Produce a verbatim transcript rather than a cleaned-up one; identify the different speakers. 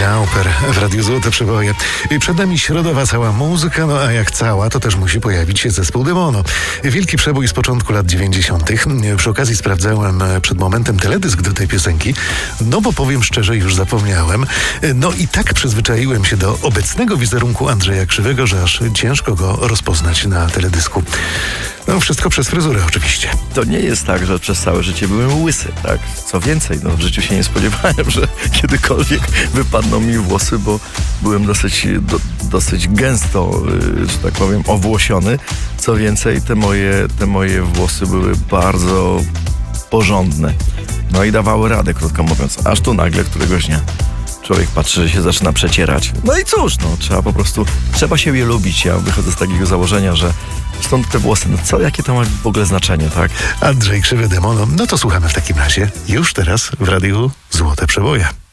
Speaker 1: Lauper w Radiu Złote Przeboje. I przed nami środowa cała muzyka, no a jak cała, to też musi pojawić się zespół Demono. Wielki przebój z początku lat dziewięćdziesiątych. Przy okazji sprawdzałem przed momentem teledysk do tej piosenki, no bo powiem szczerze, już zapomniałem. No i tak przyzwyczaiłem się do obecnego wizerunku Andrzeja Krzywego, że aż ciężko go rozpoznać na teledysku. No wszystko przez fryzurę oczywiście.
Speaker 2: To nie jest tak, że przez całe życie byłem łysy, tak? Co więcej, no w życiu się nie spodziewałem, że kiedykolwiek wypadną mi włosy, bo byłem dosyć, do, dosyć gęsto, yy, że tak powiem, owłosiony. Co więcej, te moje, te moje włosy były bardzo porządne. No i dawały radę, krótko mówiąc. Aż tu nagle któregoś dnia człowiek patrzy, że się zaczyna przecierać. No i cóż, no trzeba po prostu, trzeba się je lubić. Ja wychodzę z takiego założenia, że stąd te włosy, no co, jakie to ma w ogóle znaczenie, tak?
Speaker 1: Andrzej Krzywy, Demono, no to słuchamy w takim razie już teraz w Radiu Złote Przeboje.